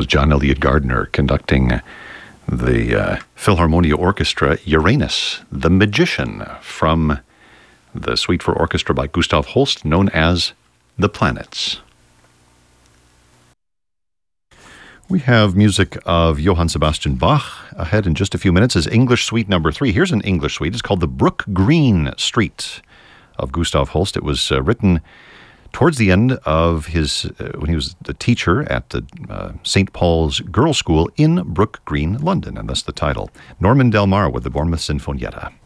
was John Elliott Gardner conducting the Philharmonia Orchestra Uranus, the Magician, from the Suite for Orchestra by Gustav Holst, known as The Planets. We have music of Johann Sebastian Bach ahead in just a few minutes as English Suite number 3. Here's an English suite. It's called the Brook Green Street of Gustav Holst. It was written towards the end of his, when he was a teacher at the St. Paul's Girls' School in Brook Green, London, and that's the title. Norman Del Mar with the Bournemouth Sinfonietta.